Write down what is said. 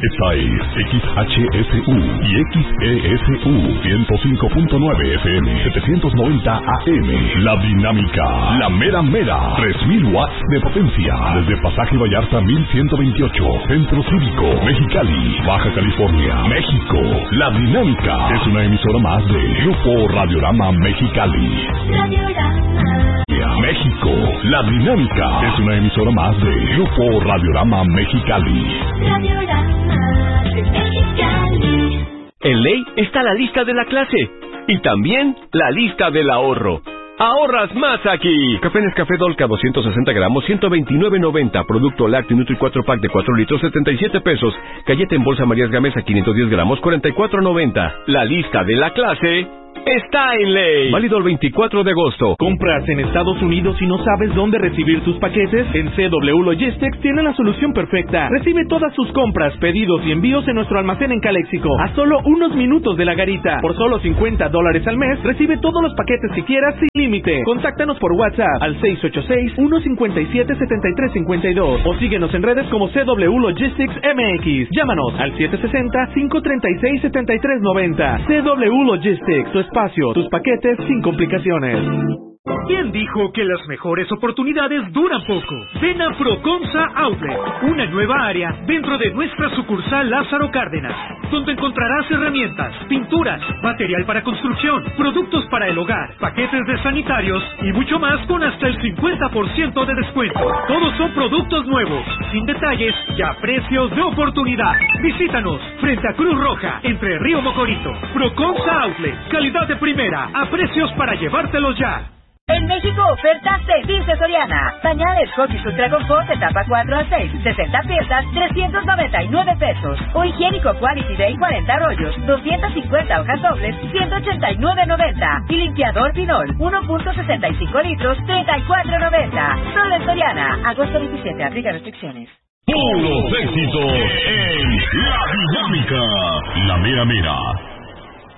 Esta es XHSU y XESU 105.9 FM 790 AM. La Dinámica, la mera mera, 3000 watts de potencia. Desde Pasaje Vallarta 1128, Centro Cívico, Mexicali, Baja California, México. La Dinámica es una emisora más de Grupo Radiorama Mexicali. México. La Dinámica es una emisora más de Grupo Radiorama Mexicali. En Ley está la lista de la clase y también la lista del ahorro. ¡Ahorras más aquí! Café Nescafé Dolca 260 gramos, 129.90. Producto lácteo Nutri 4 pack de 4 litros, 77 pesos. Galleta en bolsa Marías Gamesa 510 gramos, 44.90. La lista de la clase está en Ley. Válido el 24 de agosto. ¿Compras en Estados Unidos y no sabes dónde recibir tus paquetes? En CW Logistics tiene la solución perfecta. Recibe todas sus compras, pedidos y envíos en nuestro almacén en Caléxico, a solo unos minutos de la garita. Por solo $50 al mes, recibe todos los paquetes que quieras sin límite. Contáctanos por WhatsApp al 686-157-7352 o síguenos en redes como CW Logistics MX. Llámanos al 760-536-7390. CW Logistics, tu espacio, tus paquetes sin complicaciones. ¿Quién dijo que las mejores oportunidades duran poco? Ven a Proconsa Outlet, una nueva área dentro de nuestra sucursal Lázaro Cárdenas, donde encontrarás herramientas, pinturas, material para construcción, productos para el hogar, paquetes de sanitarios y mucho más con hasta el 50% de descuento. Todos son productos nuevos, sin detalles y a precios de oportunidad. Visítanos frente a Cruz Roja, entre Río Mocorito. Proconsa Outlet, calidad de primera, a precios para llevártelos ya. En México, ofertas de Dice Soriana. Pañales Huggies Ultra Confort de tapa 4 a 6, 60 piezas, 399 pesos. O higiénico Quality Day 40 rollos, 250 hojas dobles, 189.90. Y limpiador Pinol, 1.65 litros, 34.90. Solo en Soriana. Agosto 27, aplica restricciones. Puros éxitos en La Dinámica, la mera mera.